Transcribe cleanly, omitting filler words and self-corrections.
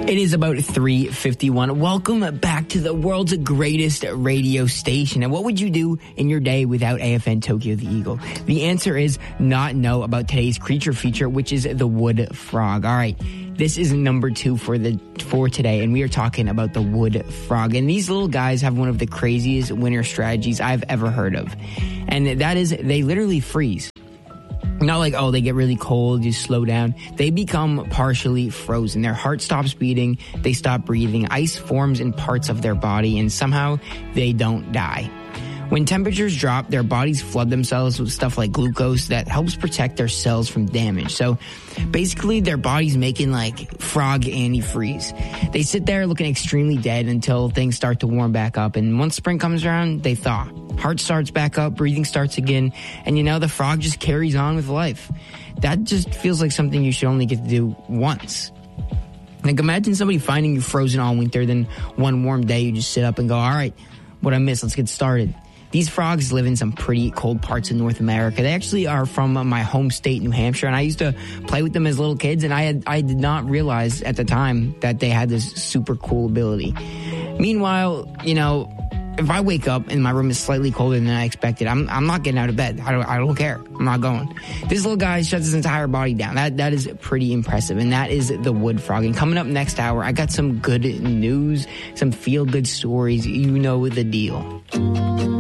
It is about 3:51. Welcome back to the world's greatest radio station. And what would you do in your day without AFN Tokyo the Eagle? The answer is not know about today's creature feature, which is the wood frog. All right. This is number 2 for today, and we are talking about the wood frog. And these little guys have one of the craziest winter strategies I've ever heard of. And that is they literally freeze. Not like, oh, they get really cold, you slow down. They become partially frozen. Their heart stops beating, they stop breathing, ice forms in parts of their body, and somehow they don't die. When temperatures drop, their bodies flood themselves with stuff like glucose that helps protect their cells from damage. So basically, their body's making like frog antifreeze. They sit there looking extremely dead until things start to warm back up. And once spring comes around, they thaw. Heart starts back up, breathing starts again, and the frog just carries on with life. That just feels like something you should only get to do once. Like, imagine somebody finding you frozen all winter, then one warm day you just sit up and go, all right, what I missed, let's get started. These frogs live in some pretty cold parts of North America. They actually are from my home state, New Hampshire, and I used to play with them as little kids, and I did not realize at the time that they had this super cool ability. Meanwhile, if I wake up and my room is slightly colder than I expected, I'm not getting out of bed. I don't care. I'm not going. This little guy shuts his entire body down. That is pretty impressive, and that is the wood frog. And coming up next hour, I got some good news, some feel-good stories. You know the deal.